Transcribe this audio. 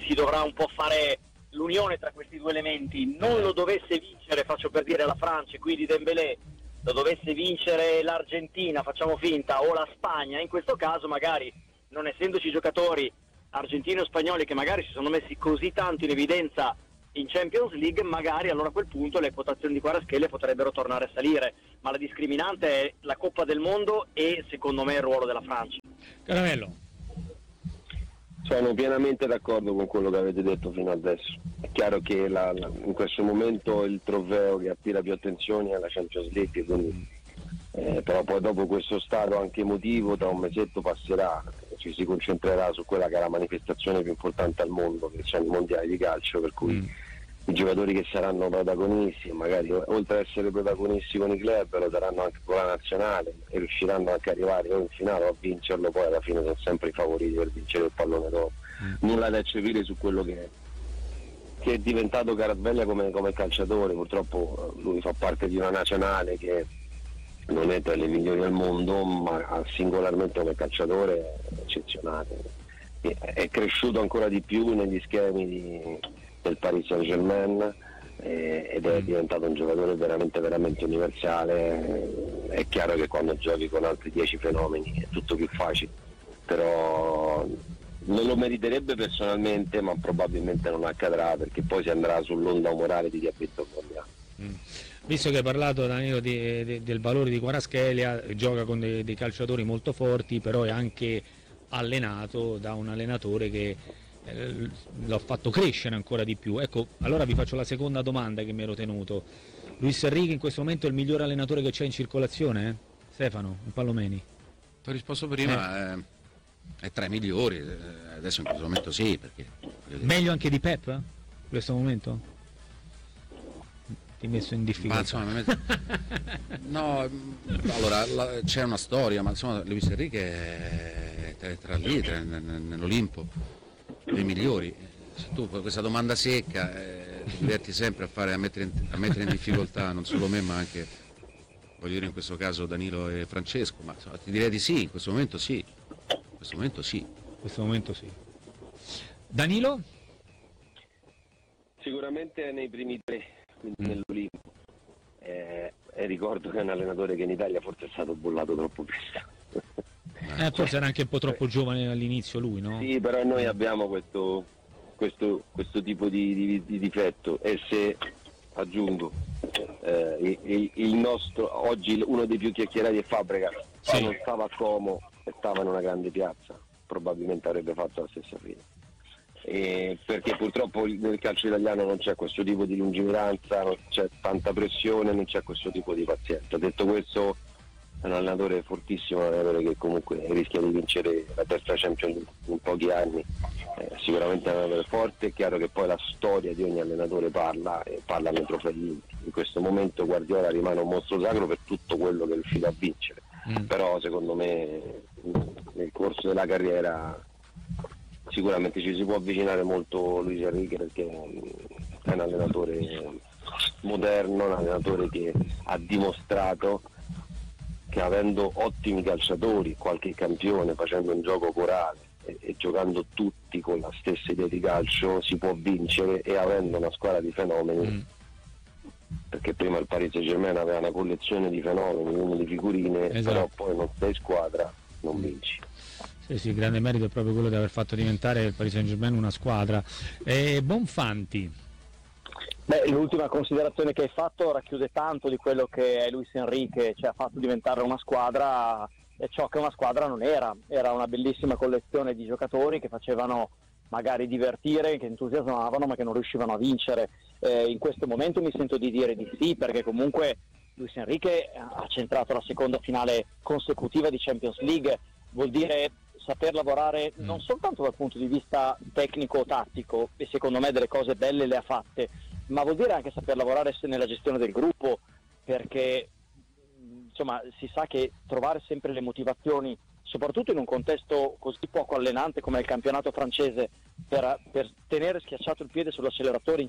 si dovrà un po' fare l'unione tra questi due elementi. Non lo dovesse vincere, faccio per dire, la Francia, quindi Dembélé, lo dovesse vincere l'Argentina, facciamo finta, o la Spagna, in questo caso magari, non essendoci giocatori argentini o spagnoli che magari si sono messi così tanto in evidenza in Champions League, magari allora a quel punto le quotazioni di Kvaratskhelia potrebbero tornare a salire, ma la discriminante è la Coppa del Mondo e secondo me il ruolo della Francia. Caramello. Sono pienamente d'accordo con quello che avete detto fino adesso. È chiaro che in questo momento il trofeo che attira più attenzioni è la Champions League, quindi, però poi dopo questo stato anche emotivo tra un mesetto passerà, ci si concentrerà su quella che è la manifestazione più importante al mondo, che sono i mondiali di calcio, per cui i giocatori che saranno protagonisti, magari oltre ad essere protagonisti con i club, lo saranno anche con la nazionale e riusciranno anche ad arrivare o in finale o a vincerlo, poi alla fine sono sempre i favoriti per vincere il pallone d'oro. Nulla da eccepire su quello che è diventato Kvaratskhelia come calciatore. Purtroppo lui fa parte di una nazionale che non è tra le migliori al mondo, ma singolarmente come calciatore è eccezionale. È cresciuto ancora di più negli schemi del Paris Saint-Germain ed è diventato un giocatore veramente veramente universale. È chiaro che quando giochi con altri 10 fenomeni è tutto più facile, però non lo meriterebbe personalmente, ma probabilmente non accadrà, perché poi si andrà sull'onda umorale di chi ha vinto il mondiale. Visto che hai parlato, Danilo, del valore di Kvaratskhelia, gioca con dei calciatori molto forti, però è anche allenato da un allenatore che l'ho fatto crescere ancora di più. Ecco, allora vi faccio la seconda domanda che mi ero tenuto. Luis Enrique in questo momento è il migliore allenatore che c'è in circolazione? Stefano, in Palomeni? Ti ho risposto prima, è tra i migliori, adesso in questo momento sì, perché meglio anche di Pep in questo momento? Ti messo in difficoltà. Ma, insomma, no, allora c'è una storia, ma insomma Luis Enrique è tra nell'Olimpo dei migliori. Se tu questa domanda secca ti diverti sempre a mettere in difficoltà non solo me, ma anche, voglio dire, in questo caso Danilo e Francesco, ma insomma, ti direi di sì, in questo momento sì. In questo momento sì. Danilo? Sicuramente nei primi 3, quindi nell'Olimpo. E ricordo che è un allenatore che in Italia forse è stato bollato troppo presto. Forse era anche un po' troppo giovane all'inizio lui, no? Sì, però noi abbiamo questo tipo di difetto, e se aggiungo il nostro oggi uno dei più chiacchierati è Fabregas, se non stava a Como e stava in una grande piazza probabilmente avrebbe fatto la stessa fine, perché purtroppo nel calcio italiano non c'è questo tipo di lungimiranza, non c'è tanta pressione, non c'è questo tipo di pazienza. Detto questo, è un allenatore fortissimo, un allenatore che comunque rischia di vincere la terza Champions League in pochi anni, sicuramente è un allenatore forte. È chiaro che poi la storia di ogni allenatore parla nei trofei vinti. In questo momento Guardiola rimane un mostro sacro per tutto quello che è riuscito a vincere, però secondo me nel corso della carriera sicuramente ci si può avvicinare molto Luis Enrique, perché è un allenatore moderno, un allenatore che ha dimostrato che avendo ottimi calciatori, qualche campione, facendo un gioco corale e giocando tutti con la stessa idea di calcio si può vincere, e avendo una squadra di fenomeni, perché prima il Paris Saint-Germain aveva una collezione di fenomeni, uno di figurine, però poi non sei squadra, non vinci. Sì, il grande merito è proprio quello di aver fatto diventare il Paris Saint-Germain una squadra. Bonfanti. L'ultima considerazione che hai fatto racchiude tanto di quello che è Luis Enrique, cioè ha fatto diventare una squadra ciò che una squadra non era una bellissima collezione di giocatori che facevano magari divertire, che entusiasmavano, ma che non riuscivano a vincere. In questo momento mi sento di dire di sì, perché comunque Luis Enrique ha centrato la seconda finale consecutiva di Champions League, vuol dire saper lavorare non soltanto dal punto di vista tecnico-tattico, e secondo me delle cose belle le ha fatte, ma vuol dire anche saper lavorare nella gestione del gruppo, perché insomma si sa che trovare sempre le motivazioni, soprattutto in un contesto così poco allenante come il campionato francese, per tenere schiacciato il piede sull'acceleratore in